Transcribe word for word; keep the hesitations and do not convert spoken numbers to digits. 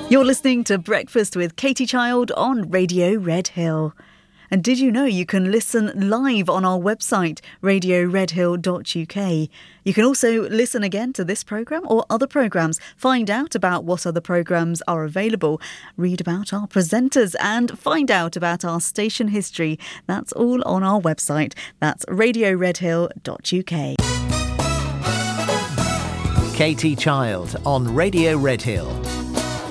You're listening to Breakfast with Katie Child on Radio Red Hill. And did you know you can listen live on our website, radio red hill dot u k? You can also listen again to this programme or other programmes, find out about what other programmes are available, read about our presenters and find out about our station history. That's all on our website. That's radio red hill dot u k. Katie Child on Radio Red Hill.